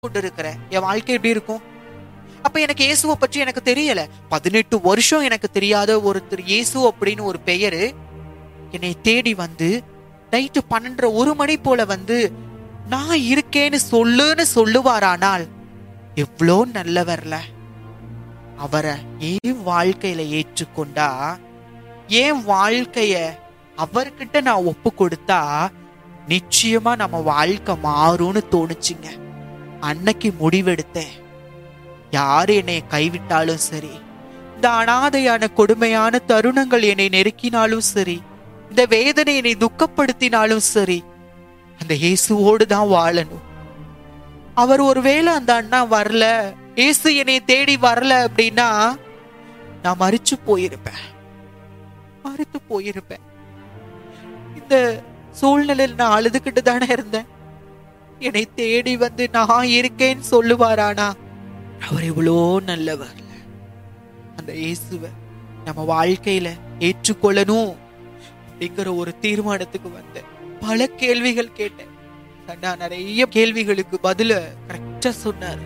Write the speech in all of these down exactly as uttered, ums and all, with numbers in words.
கொண்டிருக்கிறேன், என் வாழ்க்கை எப்படி இருக்கும்? அப்ப எனக்கு இயேசுவை பற்றி எனக்கு தெரியல. பதினெட்டு வருஷம் எனக்கு தெரியாத ஒருத்தர் இயேசு அப்படின்னு ஒரு பெயரு என்னை தேடி வந்து நைட்டு பன்னெண்டரை ஒரு மணி போல வந்து நான் இருக்கேன்னு சொல்லுன்னு சொல்லுவாரானால் எவ்வளோ நல்லவர்ல. அவரை என் வாழ்க்கையில ஏற்றுக்கொண்டா, என் வாழ்க்கைய அவர்கிட்ட நான் ஒப்பு கொடுத்தா நிச்சயமா நம்ம வாழ்க்கை மாறும்னு தோணுச்சுங்க. அன்னைக்கு முடிவெடுத்தேன், யாரு என்னை கைவிட்டாலும் சரி, இந்த அனாதையான கொடுமையான தருணங்கள் என்னை நெருக்கினாலும் சரி, இந்த வேதனை என்னை துக்கப்படுத்தினாலும் சரி, அந்த இயேசுவோடு தான் வாழணும். அவர் ஒருவேளை அந்த அண்ணா வரல, இயேசு என்னை தேடி வரல அப்படின்னா நான் மறிச்சு போயிருப்பேன், மறித்து போயிருப்பேன். இந்த சூழ்நிலையில் நான் அழுதுகிட்டு தானே இருந்தேன். என்னை தேடி வந்து நான் இருக்கேன்னு சொல்லுவாரானா அவர் எவ்வளோ நல்லவர். அந்த இயேசுவை நம்ம வாழ்க்கையில ஏற்றுக்கொள்ளணும் அப்படிங்கிற ஒரு தீர்மானத்துக்கு வந்தேன். பல கேள்விகள் கேட்டேன். நான் நிறைய கேள்விகளுக்கு பதில கரெக்டா சொன்னார்.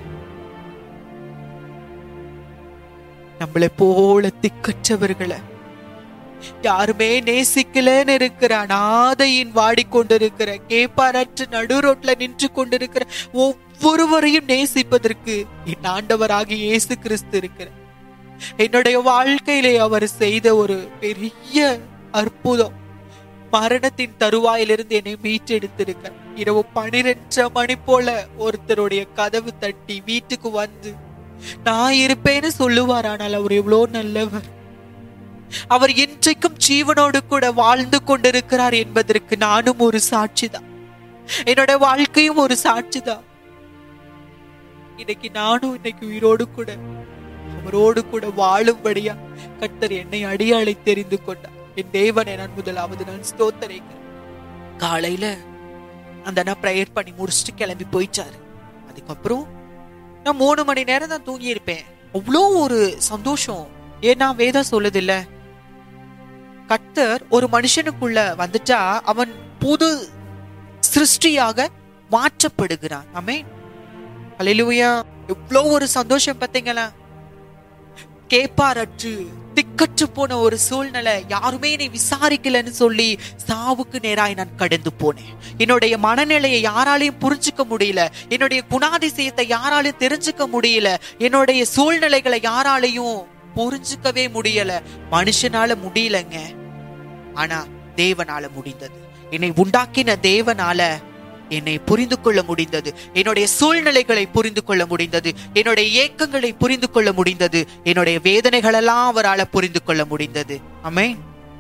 நம்மளை போல திக்கற்றவர்களை யாருமே நேசிக்கலன்னு இருக்கிற அனாதையின் வாடிக்கொண்டிருக்கிற கேப்பாரற்ற நடு ரோட்ல நின்று கொண்டிருக்கிற ஒவ்வொருவரையும் நேசிப்பதற்கு என் ஆண்டவராகிய இயேசு கிறிஸ்து இருக்கிற. என்னுடைய வாழ்க்கையிலே அவர் செய்த ஒரு பெரிய அற்புதம், மரணத்தின் தருவாயிலிருந்து என்னை மீட்டெடுத்திருக்க. இரவு பனிரெண்டரை மணி போல ஒருத்தருடைய கதவு தட்டி வீட்டுக்கு வந்து நான் இருப்பேன்னு சொல்லுவார். ஆனால் அவர் எவ்வளோ நல்லவர். அவர் இன்றைக்கும் ஜீவனோடு கூட வாழ்ந்து கொண்டிருக்கிறார் என்பதற்கு நானும் ஒரு சாட்சிதான், என்னோட வாழ்க்கையும் ஒரு சாட்சிதான். இன்னைக்கு நானும் இன்னைக்கு உயிரோடு கூட அவரோடு கூட வாழும்படியா கர்த்தர் என்னை அடியாளை தெரிந்து கொண்டார். என் தேவனை நான் முதலாவது நான் ஸ்தோத்தரிக்கிறேன். காலையில அந்த அண்ணா பிரேயர் பண்ணி முடிச்சுட்டு கிளம்பி போயிட்டாரு. அதுக்கப்புறம் நான் மூணு மணி நேரம் தான் தூங்கி இருப்பேன். அவ்வளோ ஒரு சந்தோஷம். ஏன்னா வேதம் சொல்லுது இல்ல, கர்த்தர் ஒரு மனுஷனுக்குள்ள வந்துட்டா அவன் புது சிருஷ்டியாக மாற்றப்படுகிறான். ஆமென், அல்லேலூயா. எவ்வளோ ஒரு சந்தோஷம் பார்த்தீங்களா? கேப்பாரற்று திக்கற்று போன ஒரு சூழ்நிலை, யாருமே என்னை விசாரிக்கலன்னு சொல்லி சாவுக்கு நேராய் நான் கடந்து போனேன். என்னுடைய மனநிலையை யாராலையும் புரிஞ்சுக்க முடியல, என்னுடைய குணாதிசயத்தை யாராலையும் தெரிஞ்சுக்க முடியல, என்னுடைய சூழ்நிலைகளை யாராலையும் புரிஞ்சுக்கவே முடியல. மனுஷனால முடியலங்க, ஆனா தேவனால முடிந்தது. என்னை உண்டாக்கின தேவனால என்னை புரிந்து கொள்ள முடிந்தது. என்னுடைய சூழ்நிலைகளை புரிந்து கொள்ள முடிந்தது. என்னுடைய ஏக்கங்களை புரிந்து கொள்ள முடிந்தது. என்னுடைய வேதனைகள் எல்லாம் அவரால் புரிந்து கொள்ள முடிந்தது. ஆமென்.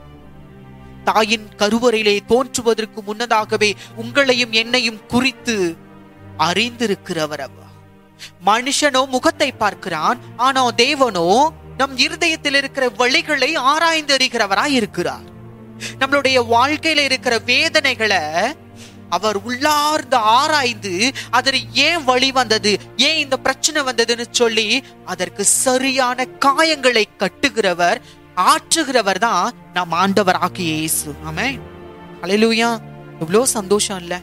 தாயின் கருவறையிலே தோன்றுவதற்கு முன்னதாகவே உங்களையும் என்னையும் குறித்து அறிந்திருக்கிறவர் அவர். மனுஷனோ முகத்தை பார்க்கிறான், ஆனா தேவனோ நம் இருதயத்தில் இருக்கிற வழிகளை ஆராய்ந்து அறிகிறவராய் இருக்கிறார். நம்மளுடைய வாழ்க்கையில இருக்கிற வேதனைகளை அவர் உள்ளார்ந்து ஆராய்ந்து அதற்கு ஏன் வழி வந்தது, ஏன் இந்த பிரச்சனை வந்ததுன்னு சொல்லி அதற்கு சரியான காயங்களை கட்டுகிறவர், ஆற்றுகிறவர் தான் நம் ஆண்டவராகிய இயேசு. ஆமென், அல்லேலூயா. எவ்வளோ சந்தோஷம் இல்ல?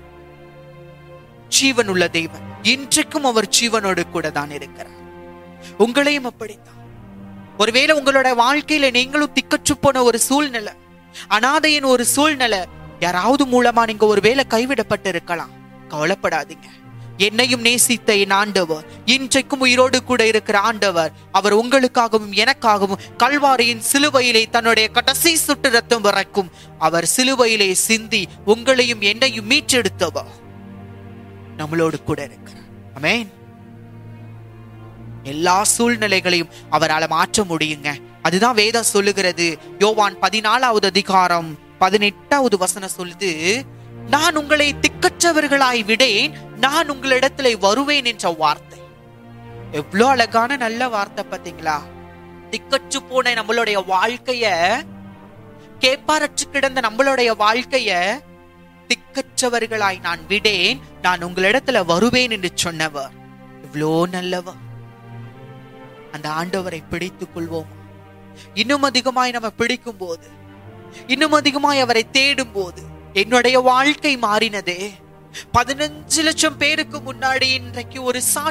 ஜீவன் உள்ள தேவன் இன்றைக்கும் அவர் ஜீவனோடு கூட தான் இருக்கிறார். உங்களையும் அப்படித்தான். ஒருவேளை உங்களோட வாழ்க்கையில நீங்களும் திக்கற்று போன ஒரு சூழ்நிலை, அனாதையின் ஒரு சூழ்நிலை, யாராவது மூலமா நீங்க ஒருவேளை கைவிடப்பட்டு இருக்கலாம். கவலைப்படாதீங்க. என்னையும் நேசித்த என் ஆண்டவர், இன்றைக்கும் உயிரோடு கூட இருக்கிற ஆண்டவர், அவர் உங்களுக்காகவும் எனக்காகவும் கல்வாரியின் சிலுவையிலே தன்னுடைய கடைசி சுட்டு ரத்தம் வரைக்கும் அவர் சிலுவையிலே சிந்தி உங்களையும் என்னையும் மீட்டெடுத்தவர் நம்மளோடு கூட இருக்கிறார். ஆமென். எல்லா சூழ்நிலைகளையும் அவரால் மாற்ற முடியுங்க. அதுதான் வேதம் சொல்லுகிறது. யோவான் பதினாலாவது அதிகாரம் பதினெட்டாவது வசனம் சொல்லுது, நான் உங்களை திக்கற்றவர்களாய் விடேன், நான் உங்களிடத்துல வருவேன் என்ற வார்த்தை. எவ்வளவு அழகான நல்ல வார்த்தை பார்த்தீங்களா? திக்கற்று போன நம்மளுடைய வாழ்க்கைய, கேப்பாரற்று கிடந்த நம்மளுடைய வாழ்க்கைய திக்கற்றவர்களாய் நான் விடேன், நான் உங்களிடத்துல வருவேன் என்று சொன்னவர் எவ்வளோ நல்லவர். அந்த ஆண்டவரை பிடித்துக் கொள்வோம். இன்னும் அதிகமாய் நம்ம பிடிக்கும் போது, இன்னும் அதிகமாய் அவரை தேடும் போது என்னுடைய வாழ்க்கை மாறினதே. பதினஞ்சு லட்சம் பேருக்கு முன்னாடி இன்றைக்கு ஒரு சாட்சி